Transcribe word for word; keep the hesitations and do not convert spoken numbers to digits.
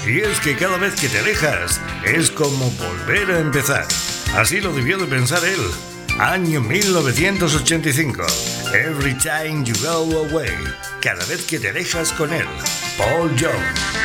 Y es que cada vez que te alejas es como volver a empezar. Así lo debió de pensar él. Año mil novecientos ochenta y cinco. Every time you go away. Cada vez que te alejas con él. Paul Young.